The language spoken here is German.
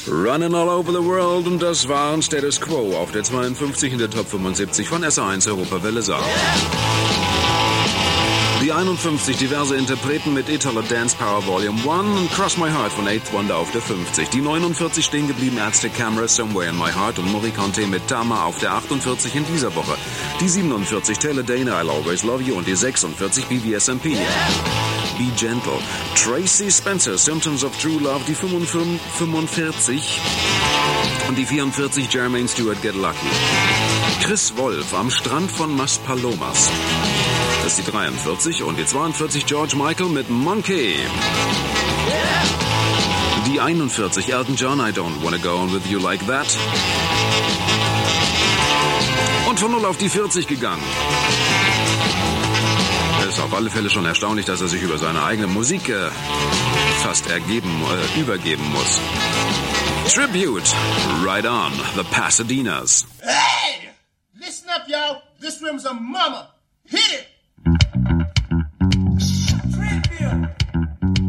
Running All Over the World, und das waren Status Quo auf der 52 in der Top 75 von SA1 Europawelle Saar. Die 51 diverse Interpreten mit Italo Dance Power Volume 1 und Cross My Heart von Eighth Wonder auf der 50. Die 49 stehen geblieben Ärzte Camera Somewhere in My Heart und Morricone mit Tama auf der 48 in dieser Woche. Die 47 Taylor Dana I'll Always Love You und die 46 BBSMP. Be Gentle. Tracy Spencer, Symptoms of True Love, die 45 und die 44 Jermaine Stewart, Get Lucky. Chris Wolf, Am Strand von Maspalomas. Das ist die 43 und die 42 George Michael mit Monkey. Die 41 Elton John, I Don't Wanna Go On With You Like That. Und von 0 auf die 40 gegangen. Es ist auf alle Fälle schon erstaunlich, dass er sich über seine eigene Musik fast übergeben muss. Tribute, Right On, The Pasadenas. Hey! Listen up, yo. This room's a mama.